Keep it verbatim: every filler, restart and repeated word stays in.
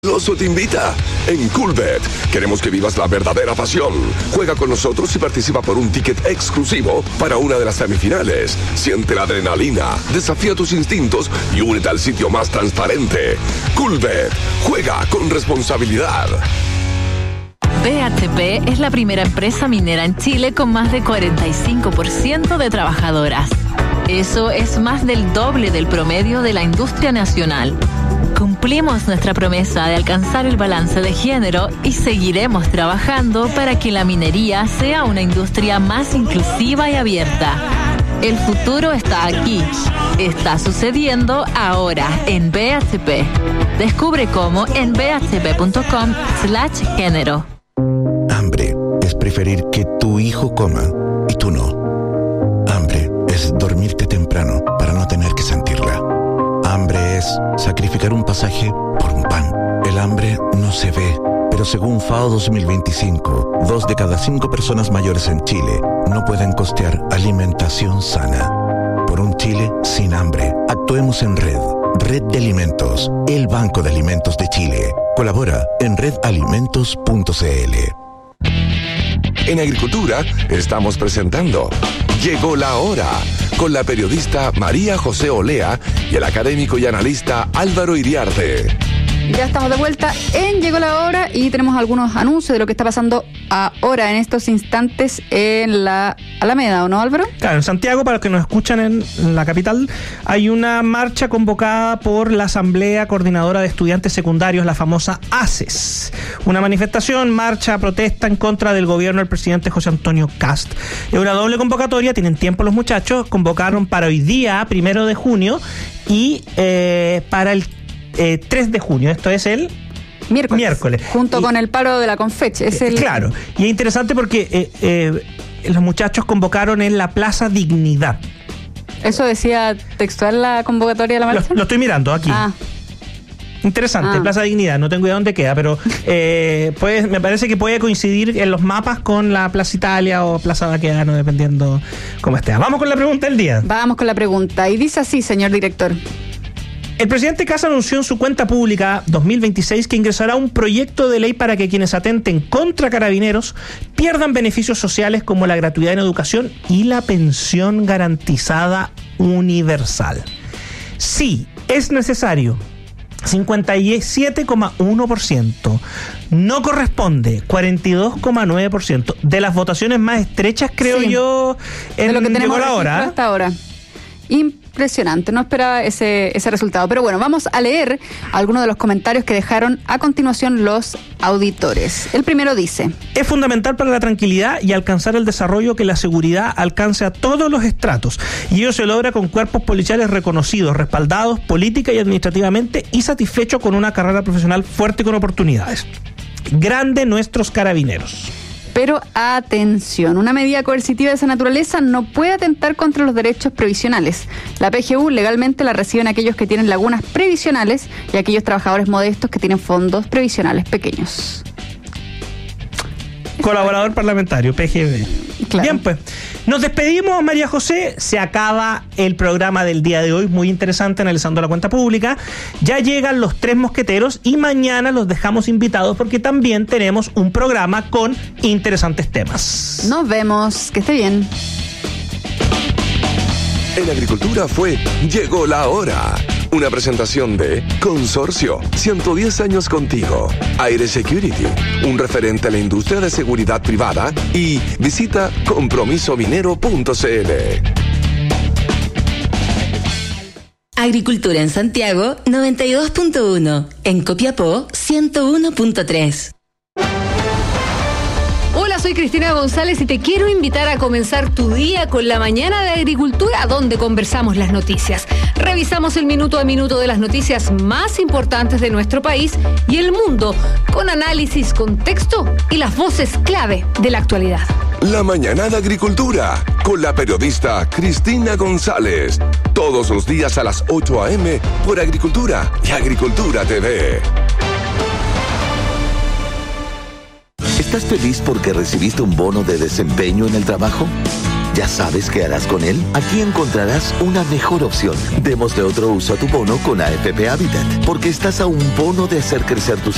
Oso te invita. En Coolbet queremos que vivas la verdadera pasión. Juega con nosotros y participa por un ticket exclusivo para una de las semifinales. Siente la adrenalina, desafía tus instintos y únete al sitio más transparente. Coolbet. Juega con responsabilidad. B H P es la primera empresa minera en Chile con más de cuarenta y cinco por ciento de trabajadoras. Eso es más del doble del promedio de la industria nacional. Cumplimos nuestra promesa de alcanzar el balance de género y seguiremos trabajando para que la minería sea una industria más inclusiva y abierta. El futuro está aquí. Está sucediendo ahora en B H P. Descubre cómo en bhp.com slash género. Hambre es preferir que tu hijo coma y tú no. Hambre es dormirte temprano para no tener que sentirla. Hambre es sacrificar un pasaje por un pan. El hambre no se ve, pero según FAO dos mil veinticinco, dos de cada cinco personas mayores en Chile no pueden costear alimentación sana. Por un Chile sin hambre, actuemos en red. Red de Alimentos, el Banco de Alimentos de Chile. Colabora en red alimentos punto c l. En Agricultura estamos presentando Llegó la Hora, con la periodista María José Olea y el académico y analista Álvaro Iriarte. Ya estamos de vuelta en Llegó la Hora y tenemos algunos anuncios de lo que está pasando ahora, en estos instantes, en la Alameda, ¿o no, Álvaro? Claro, en Santiago, para los que nos escuchan en la capital, hay una marcha convocada por la Asamblea Coordinadora de Estudiantes Secundarios, la famosa A C E S. Una manifestación, marcha, protesta en contra del gobierno del presidente José Antonio Kast. Es una doble convocatoria, tienen tiempo los muchachos, convocaron para hoy día, primero de junio, y eh, para el Eh, tres de junio, esto es el miércoles, miércoles. junto y, con el paro de la Confeche. Es el... Claro, y es interesante porque eh, eh, los muchachos convocaron en la Plaza Dignidad. ¿Eso decía textual la convocatoria de la marcha? Lo, lo estoy mirando aquí. Ah. Interesante, ah. Plaza Dignidad, no tengo idea dónde queda, pero eh, pues, me parece que puede coincidir en los mapas con la Plaza Italia o Plaza Baquedano, dependiendo cómo esté. Vamos con la pregunta del día. Vamos con la pregunta, y dice así, señor director. El presidente Kast anunció en su cuenta pública dos mil veintiséis que ingresará un proyecto de ley para que quienes atenten contra carabineros pierdan beneficios sociales como la gratuidad en educación y la pensión garantizada universal. Sí, es necesario. cincuenta y siete coma uno por ciento. No corresponde, cuarenta y dos coma nueve por ciento. De las votaciones más estrechas, creo sí, yo, en de lo que tenemos Llegó la Hora. hasta ahora. Impresionante, no esperaba ese, ese resultado. Pero bueno, vamos a leer algunos de los comentarios que dejaron a continuación los auditores. El primero dice: es fundamental para la tranquilidad y alcanzar el desarrollo que la seguridad alcance a todos los estratos, y ello se logra con cuerpos policiales reconocidos, respaldados política y administrativamente y satisfechos con una carrera profesional fuerte y con oportunidades. Grande nuestros carabineros. Pero atención, una medida coercitiva de esa naturaleza no puede atentar contra los derechos previsionales. La P G U legalmente la reciben aquellos que tienen lagunas previsionales y aquellos trabajadores modestos que tienen fondos previsionales pequeños. Colaborador parlamentario, P G B. Claro. Bien, pues, nos despedimos, María José. Se acaba el programa del día de hoy, muy interesante, analizando la cuenta pública. Ya llegan los tres mosqueteros y mañana los dejamos invitados porque también tenemos un programa con interesantes temas. Nos vemos, que esté bien. En Agricultura fue Llegó la Hora. Una presentación de Consorcio, ciento diez años contigo. Aire Security, un referente a la industria de seguridad privada. Y visita compromiso minero punto c l. Agricultura en Santiago, noventa y dos punto uno. En Copiapó, ciento uno punto tres. Hola, soy Cristina González y te quiero invitar a comenzar tu día con la mañana de Agricultura, donde conversamos las noticias. Revisamos el minuto a minuto de las noticias más importantes de nuestro país y el mundo, con análisis, contexto y las voces clave de la actualidad. La mañana de Agricultura, con la periodista Cristina González. Todos los días a las ocho a eme por Agricultura y Agricultura T V. ¿Estás feliz porque recibiste un bono de desempeño en el trabajo? ¿Ya sabes qué harás con él? Aquí encontrarás una mejor opción. Démosle otro uso a tu bono con A F P Habitat, porque estás a un bono de hacer crecer tus